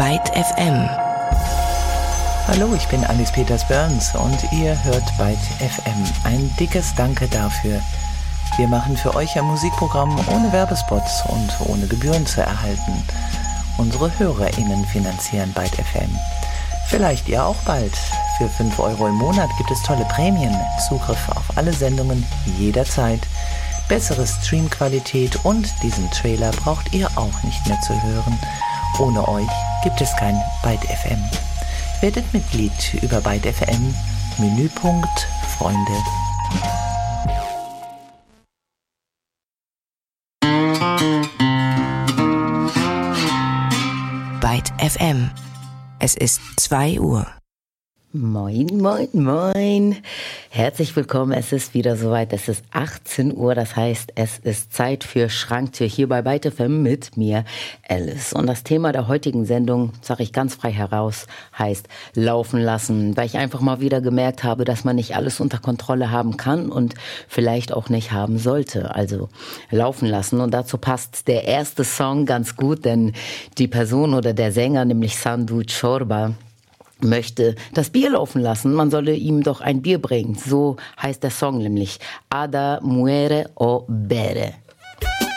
Byte FM. Hallo, ich bin Alice Peters-Burns und ihr hört Byte FM. Ein dickes Danke dafür. Wir machen für euch ein Musikprogramm ohne Werbespots und ohne Gebühren zu erhalten. Unsere HörerInnen finanzieren Byte FM. Vielleicht ihr auch bald. Für 5 Euro im Monat gibt es tolle Prämien, Zugriff auf alle Sendungen jederzeit, bessere Streamqualität und diesen Trailer braucht ihr auch nicht mehr zu hören. Ohne euch gibt es kein Byte FM. Werdet Mitglied über Byte FM, Menüpunkt Freunde. Byte FM. Es ist 2 Uhr. Moin, moin, moin. Herzlich willkommen. Es ist wieder soweit. Es ist 18 Uhr. Das heißt, es ist Zeit für Schranktür hier bei Byte FM mit mir, Alice. Und das Thema der heutigen Sendung, sage ich ganz frei heraus, heißt laufen lassen. Weil ich einfach mal wieder gemerkt habe, dass man nicht alles unter Kontrolle haben kann und vielleicht auch nicht haben sollte. Also laufen lassen. Und dazu passt der erste Song ganz gut, denn die Person oder der Sänger, nämlich Sandu Chorba, möchte das Bier laufen lassen. Man solle ihm doch ein Bier bringen. So heißt der Song nämlich. Ada muere o bere.